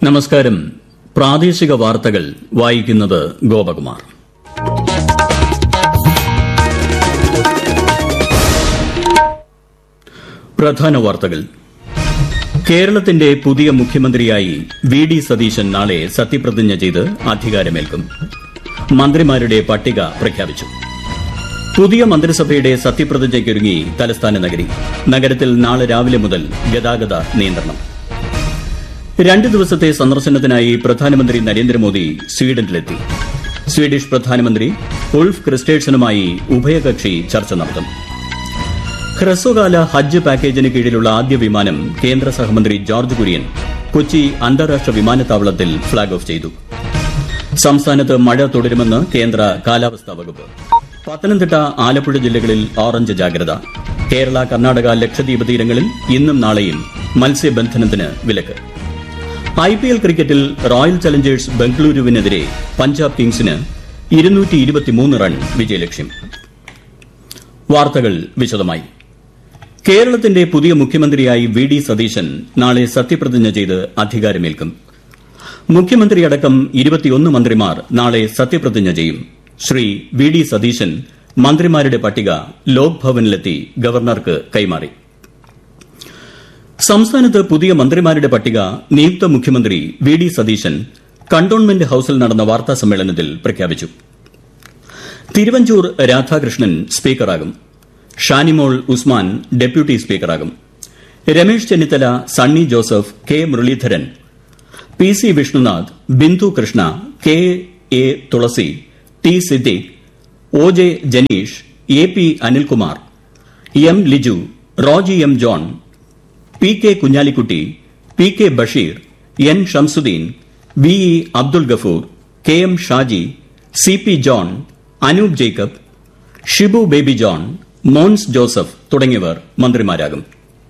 നമസ്കാരം. പ്രാദേശിക വാർത്തകൾ വായിക്കുന്നത് ഗോപകുമാർ. പ്രധാന വാർത്തകൾ. കേരളത്തിന്റെ പുതിയ മുഖ്യമന്ത്രിയായി വി.ഡി. സതീശൻ നാളെ സത്യപ്രതിജ്ഞ ചെയ്ത് അധികാരമേൽക്കും. മന്ത്രിമാരുടെ പട്ടിക പ്രഖ്യാപിച്ചു. പുതിയ മന്ത്രിസഭയുടെ സത്യപ്രതിജ്ഞയ്ക്കൊരുങ്ങി തലസ്ഥാന നഗരി. നഗരത്തിൽ നാളെ രാവിലെ മുതൽ ഗതാഗത നിയന്ത്രണം. 2 ദിവസത്തെ സന്ദർശനത്തിനായി പ്രധാനമന്ത്രി നരേന്ദ്രമോദി സ്വീഡനിലെത്തി. സ്വീഡിഷ് പ്രധാനമന്ത്രി ഉൾഫ് ക്രിസ്റ്റേഴ്സനുമായി ഉഭയകക്ഷി ചർച്ച നടത്തും. ഹ്രസ്വകാല ഹജ്ജ് പാക്കേജിന് കീഴിലുള്ള ആദ്യ വിമാനം കേന്ദ്ര സഹമന്ത്രി ജോർജ് കുര്യൻ കൊച്ചി അന്താരാഷ്ട്ര വിമാനത്താവളത്തിൽ ഫ്ളാഗ് ഓഫ് ചെയ്തു. സംസ്ഥാനത്ത് മഴ തുടരുമെന്ന് കേന്ദ്ര കാലാവസ്ഥാ വകുപ്പ്. പത്തനംതിട്ട, ആലപ്പുഴ ജില്ലകളിൽ ഓറഞ്ച് ജാഗ്രത. കേരള, കർണാടക, ലക്ഷദ്വീപ് തീരങ്ങളിൽ ഇന്നും നാളെയും മത്സ്യബന്ധനത്തിന് വിലക്ക്. IPL ക്രിക്കറ്റിൽ റോയൽ ചലഞ്ചേഴ്സ് ബംഗളൂരുവിനെതിരെ പഞ്ചാബ് കിങ്സിന് 223 റൺ വിജയലക്ഷ്യം. വാർത്തകൾ വിശദമായി. കേരളത്തിന്റെ പുതിയ മുഖ്യമന്ത്രിയായി വി.ഡി. സതീശൻ നാളെ സത്യപ്രതിജ്ഞ ചെയ്ത് അധികാരമേൽക്കും. മുഖ്യമന്ത്രിയടക്കം 21 മന്ത്രിമാർ നാളെ സത്യപ്രതിജ്ഞ ചെയ്യും. ശ്രീ വി.ഡി. സതീശൻ മന്ത്രിമാരുടെ പട്ടിക ലോക്ഭവനിലെത്തി ഗവർണർക്ക് കൈമാറി. സംസ്ഥാനത്ത് പുതിയ മന്ത്രിമാരുടെ പട്ടിക നിയുക്ത മുഖ്യമന്ത്രി വി.ഡി. സതീശൻ കണ്ടോൺമെന്റ് ഹൌസിൽ നടന്ന വാർത്താസമ്മേളനത്തിൽ പ്രഖ്യാപിച്ചു. Thiruvanchoor Radhakrishnan സ്പീക്കറാകും. Shanimol Usman deputy സ്പീക്കറാകും. Ramesh Chennithala, Sunny Joseph, K Muraleedharan, PC. Vishnunath, Bindu Krishna, K.A.. തുളസി, T. Siddique, ഒ.ജെ. Janeesh, AP. Anilkumar, M. Liju, Roji M. John, P K. Kunhalikutty, P K. Basheer, N. Shamsuddin, വി.ഇ. Abdul Gafoor, K M. Shaji, CP. John, Anoop Jacob, Shibu baby John, Mons Joseph തുടങ്ങിയവർ മന്ത്രിമാരാകും.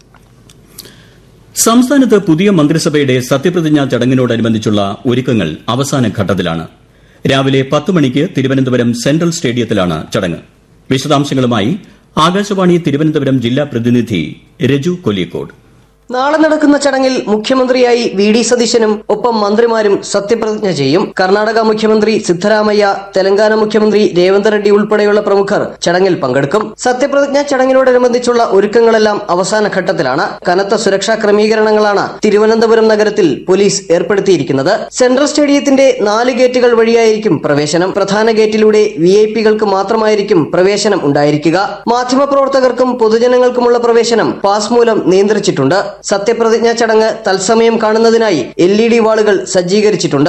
സംസ്ഥാനത്ത് പുതിയ മന്ത്രിസഭയുടെ സത്യപ്രതിജ്ഞാ ചടങ്ങിനോടനുബന്ധിച്ചുള്ള ഒരുക്കങ്ങൾ അവസാന ഘട്ടത്തിലാണ്. രാവിലെ 10 മണിക്ക് തിരുവനന്തപുരം സെൻട്രൽ സ്റ്റേഡിയത്തിലാണ് ചടങ്ങ്. വിശദാംശങ്ങളുമായി ആകാശവാണി തിരുവനന്തപുരം ജില്ലാ പ്രതിനിധി രജു കൊല്ലിക്കോട്. നാളെ നടക്കുന്ന ചടങ്ങിൽ മുഖ്യമന്ത്രിയായി വി.ഡി. സതീശനും ഒപ്പം മന്ത്രിമാരും സത്യപ്രതിജ്ഞ ചെയ്യും. കർണാടക മുഖ്യമന്ത്രി സിദ്ധരാമയ്യ, തെലങ്കാന മുഖ്യമന്ത്രി രേവന്ത് റെഡ്ഡി ഉൾപ്പെടെയുള്ള പ്രമുഖർ ചടങ്ങിൽ പങ്കെടുക്കും. സത്യപ്രതിജ്ഞാ ചടങ്ങിനോടനുബന്ധിച്ചുള്ള ഒരുക്കങ്ങളെല്ലാം അവസാന ഘട്ടത്തിലാണ്. കനത്ത സുരക്ഷാ ക്രമീകരണങ്ങളാണ് തിരുവനന്തപുരം നഗരത്തിൽ പോലീസ് ഏർപ്പെടുത്തിയിരിക്കുന്നത്. സെൻട്രൽ സ്റ്റേഡിയത്തിന്റെ 4 ഗേറ്റുകൾ വഴിയായിരിക്കും പ്രവേശനം. പ്രധാന ഗേറ്റിലൂടെ VIP-കൾക്ക് മാത്രമായിരിക്കും പ്രവേശനം ഉണ്ടായിരിക്കുക. മാധ്യമപ്രവർത്തകർക്കും പൊതുജനങ്ങൾക്കുമുള്ള പ്രവേശനം പാസ് മൂലം നിയന്ത്രിച്ചിട്ടുണ്ട്. സത്യപ്രതിജ്ഞാ ചടങ്ങ് തത്സമയം കാണുന്നതിനായി LED വാളുകൾ സജ്ജീകരിച്ചിട്ടുണ്ട്.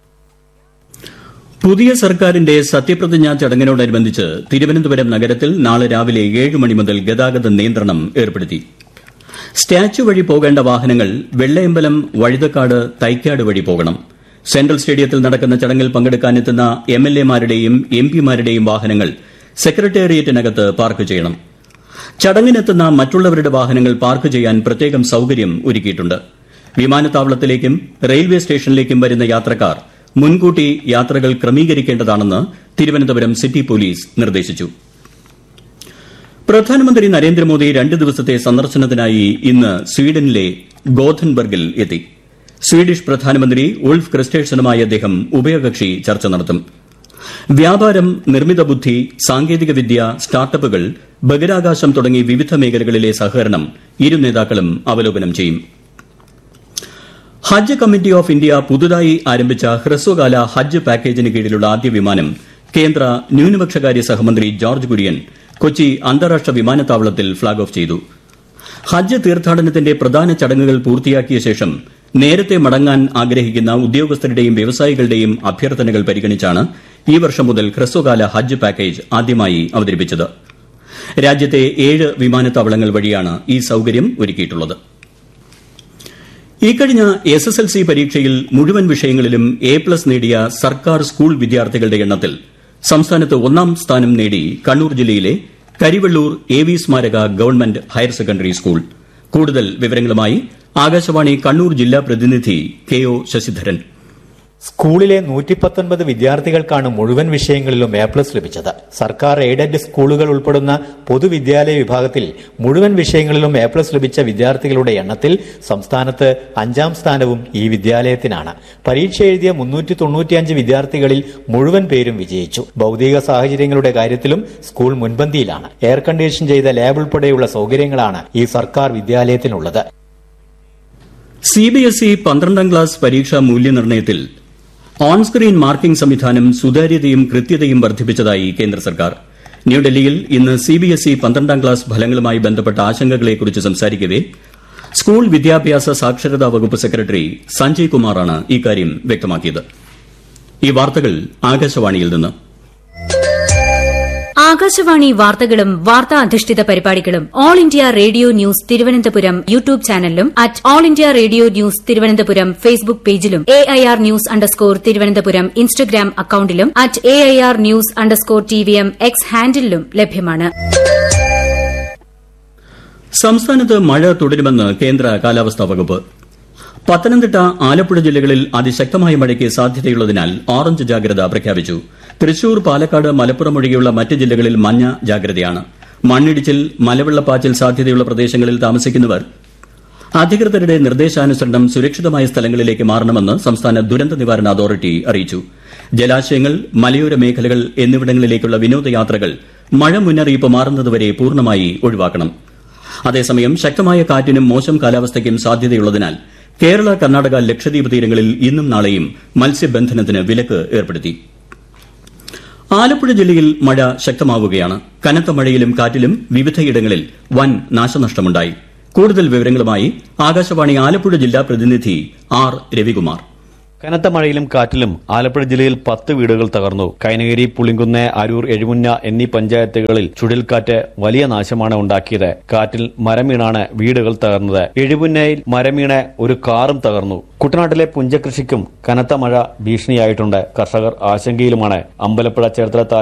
പുതിയ സർക്കാരിന്റെ സത്യപ്രതിജ്ഞാ ചടങ്ങിനോടനുബന്ധിച്ച് തിരുവനന്തപുരം നഗരത്തിൽ നാളെ രാവിലെ 7 മണി മുതൽ ഗതാഗത നിയന്ത്രണം ഏർപ്പെടുത്തി. സ്റ്റാച്യു വഴി പോകേണ്ട വാഹനങ്ങൾ വെള്ളയമ്പലം, വഴുതക്കാട്, തൈക്കാട് വഴി പോകണം. സെൻട്രൽ സ്റ്റേഡിയത്തിൽ നടക്കുന്ന ചടങ്ങിൽ പങ്കെടുക്കാനെത്തുന്ന MLA-മാരുടെയും MP-മാരുടെയും വാഹനങ്ങൾ സെക്രട്ടേറിയറ്റിനകത്ത് പാർക്ക് ചെയ്യണം. ചടങ്ങിനെത്തുന്ന മറ്റുള്ളവരുടെ വാഹനങ്ങൾ പാർക്ക് ചെയ്യാൻ പ്രത്യേകം സൌകര്യം ഒരുക്കിയിട്ടുണ്ട്. വിമാനത്താവളത്തിലേക്കും റെയിൽവേ സ്റ്റേഷനിലേക്കും വരുന്ന യാത്രക്കാർ മുൻകൂട്ടി യാത്രകൾ ക്രമീകരിക്കേണ്ടതാണെന്ന് തിരുവനന്തപുരം സിറ്റി പോലീസ് നിർദ്ദേശിച്ചു. പ്രധാനമന്ത്രി നരേന്ദ്രമോദി 2 ദിവസത്തെ സന്ദർശനത്തിനായി ഇന്ന് സ്വീഡനിലെ ഗോഥൻബർഗിൽ എത്തി. സ്വീഡിഷ് പ്രധാനമന്ത്രി ഉൾഫ് ക്രിസ്റ്റേഴ്സനുമായി അദ്ദേഹം ഉഭയകക്ഷി ചർച്ച നടത്തും. വ്യാപാരം, നിർമ്മിത ബുദ്ധി, സാങ്കേതികവിദ്യ, സ്റ്റാർട്ടപ്പുകൾ, ബഹിരാകാശം തുടങ്ങി വിവിധ മേഖലകളിലെ സഹകരണം ഇരു നേതാക്കളും അവലോകനം ചെയ്യും. ഹജ്ജ് കമ്മിറ്റി ഓഫ് ഇന്ത്യ പുതുതായി ആരംഭിച്ച ഹ്രസ്വകാല ഹജ്ജ് പാക്കേജിന് കീഴിലുള്ള ആദ്യ വിമാനം കേന്ദ്ര ന്യൂനപക്ഷകാര്യ സഹമന്ത്രി ജോർജ് കുര്യൻ കൊച്ചി അന്താരാഷ്ട്ര വിമാനത്താവളത്തിൽ ഫ്ളാഗ് ഓഫ് ചെയ്തു. ഹജ്ജ് തീർത്ഥാടനത്തിന്റെ പ്രധാന ചടങ്ങുകൾ പൂർത്തിയാക്കിയ ശേഷം നേരത്തെ മടങ്ങാൻ ആഗ്രഹിക്കുന്ന ഉദ്യോഗസ്ഥരുടെയും വ്യവസായികളുടെയും അഭ്യർത്ഥനകൾ പരിഗണിച്ചാണ് ഈ വർഷം മുതൽ ഹ്രസ്വകാല ഹജ്ജ് പാക്കേജ് ആദ്യമായി അവതരിപ്പിച്ചത്. രാജ്യത്തെ 7 വിമാനത്താവളങ്ങൾ വഴിയാണ് ഈ സൌകര്യം ഒരുക്കിയിട്ടുള്ളത്. ഇക്കഴിഞ്ഞ SSLC പരീക്ഷയിൽ മുഴുവൻ വിഷയങ്ങളിലും A+ നേടിയ സർക്കാർ സ്കൂൾ വിദ്യാർത്ഥികളുടെ എണ്ണത്തിൽ സംസ്ഥാനത്ത് 1ാം സ്ഥാനം നേടി കണ്ണൂർ ജില്ലയിലെ കരിവെള്ളൂർ AV സ്മാരക ഗവൺമെന്റ് ഹയർ സെക്കൻഡറി സ്കൂൾ. കൂടുതൽ വിവരങ്ങളുമായി ആകാശവാണി കണ്ണൂർ ജില്ലാ പ്രതിനിധി KO ശശിധരൻ. സ്കൂളിലെ 119 വിദ്യാർത്ഥികൾക്കാണ് മുഴുവൻ വിഷയങ്ങളിലും A+ ലഭിച്ചത്. സർക്കാർ എയ്ഡഡ് സ്കൂളുകൾ ഉൾപ്പെടുന്ന പൊതുവിദ്യാലയ വിഭാഗത്തിൽ മുഴുവൻ വിഷയങ്ങളിലും A+ ലഭിച്ച വിദ്യാർത്ഥികളുടെ എണ്ണത്തിൽ സംസ്ഥാനത്ത് 5ാം സ്ഥാനവും ഈ വിദ്യാലയത്തിനാണ്. പരീക്ഷ എഴുതിയ 395 വിദ്യാർത്ഥികളിൽ മുഴുവൻ പേരും വിജയിച്ചു. ഭൌതിക സാഹചര്യങ്ങളുടെ കാര്യത്തിലും സ്കൂൾ മുൻപന്തിയിലാണ്. എയർ കണ്ടീഷൻ ചെയ്ത ലാബ് ഉൾപ്പെടെയുള്ള സൌകര്യങ്ങളാണ് ഈ സർക്കാർ വിദ്യാലയത്തിനുള്ളത്. CBSE 12ാം ക്ലാസ് പരീക്ഷാ മൂല്യനിർണ്ണയത്തിൽ ഓൺ സ്ക്രീൻ മാർക്കിംഗ് സംവിധാനം സുതാര്യതയും കൃത്യതയും വർദ്ധിപ്പിച്ചതായി കേന്ദ്ര സർക്കാർ. ന്യൂഡൽഹിയിൽ ഇന്ന് CBSE 12ാം ക്ലാസ് ഫലങ്ങളുമായി ബന്ധപ്പെട്ട ആശങ്കകളെക്കുറിച്ച് സംസാരിക്കവെ സ്കൂൾ വിദ്യാഭ്യാസ സാക്ഷരതാ വകുപ്പ് സെക്രട്ടറി സഞ്ജയ് കുമാറാണ് ഇക്കാര്യം വ്യക്തമാക്കിയത്. ഈ വാർത്തകൾ ആകാശവാണിയിൽ നിന്ന്. ആകാശവാണി വാർത്തകളും വാർത്താ അധിഷ്ഠിത പരിപാടികളും all India radio news Thiruvananthapuram YouTube ചാനലിലും @all India radio news Thiruvananthapuram Facebook പേജിലും AIR ന്യൂസ് _ ഇൻസ്റ്റഗ്രാം അക്കൌണ്ടിലും @AIR ന്യൂസ് _TVM X ഹാൻഡിലും ലഭ്യമാണ്. സംസ്ഥാനത്ത് മഴ തുടരുമെന്ന് കേന്ദ്ര കാലാവസ്ഥാ വകുപ്പ്. പത്തനംതിട്ട, ആലപ്പുഴ ജില്ലകളിൽ അതിശക്തമായ മഴയ്ക്ക് സാധ്യതയുള്ളതിനാൽ ഓറഞ്ച് ജാഗ്രത പ്രഖ്യാപിച്ചു. തൃശൂർ, പാലക്കാട്, മലപ്പുറം ഒഴികെയുള്ള മറ്റ് ജില്ലകളിൽ മഞ്ഞ ജാഗ്രതയാണ്. മണ്ണിടിച്ചിൽ, മലവെള്ളപ്പാച്ചിൽ സാധ്യതയുള്ള പ്രദേശങ്ങളിൽ താമസിക്കുന്നവർ അധികൃതരുടെ നിർദ്ദേശാനുസരണം സുരക്ഷിതമായ സ്ഥലങ്ങളിലേക്ക് മാറണമെന്ന് സംസ്ഥാന ദുരന്ത നിവാരണ അതോറിറ്റി അറിയിച്ചു. ജലാശയങ്ങൾ, മലയോര മേഖലകൾ എന്നിവിടങ്ങളിലേക്കുള്ള വിനോദയാത്രകൾ മഴ മുന്നറിയിപ്പ് മാറുന്നതുവരെ പൂർണ്ണമായി ഒഴിവാക്കണം. അതേസമയം ശക്തമായ കാറ്റിനും മോശം കാലാവസ്ഥയ്ക്കും സാധ്യതയുള്ളതിനാൽ കേരള, കർണാടക, ലക്ഷദ്വീപ് തീരങ്ങളിൽ ഇന്നും നാളെയും മത്സ്യബന്ധനത്തിന് വിലക്ക് ഏർപ്പെടുത്തി. ആലപ്പുഴ ജില്ലയിൽ മഴ ശക്തമാവുകയാണ്. കനത്ത മഴയിലും കാറ്റിലും വിവിധയിടങ്ങളിൽ വൻ നാശനഷ്ടമുണ്ടായി. കൂടുതൽ വിവരങ്ങളുമായി ആകാശവാണി ആലപ്പുഴ ജില്ലാ പ്രതിനിധി R. രവികുമാർ. കനത്ത മഴയിലും കാറ്റിലും ആലപ്പുഴ ജില്ലയിൽ 10 വീടുകൾ തകർന്നു. കൈനകരി, പുളിങ്കുന്ന്, അരൂർ, എഴുമുന്ന എന്നീ പഞ്ചായത്തുകളിൽ ചുഴലിക്കാറ്റ് വലിയ നാശമാണ് ഉണ്ടാക്കിയത്. കാറ്റിൽ മരം വീണാണ് വീടുകൾ തകർന്നത്. എഴുമുന്നയിൽ മരം വീണ് ഒരു കാറും തകർന്നു. കുട്ടനാട്ടിലെ പുഞ്ചകൃഷിക്കും കനത്ത മഴ ഭീഷണിയായിട്ടുണ്ട്. കർഷകർ ആശങ്കയിലുമാണ്. അമ്പലപ്പുഴ, ചേർത്തല